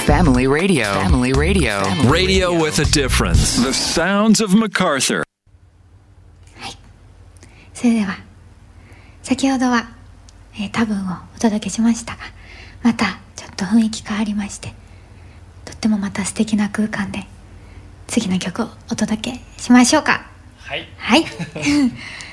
Family Radio. Family Radio. Radio with a difference. The sounds of MacArthur. はい。それでは、先ほどは、多分をお届けしましたが、またちょっと雰囲気変わりまして、とってもまた素敵な空間で次の曲をお届けしましょうか。 はい。 はい。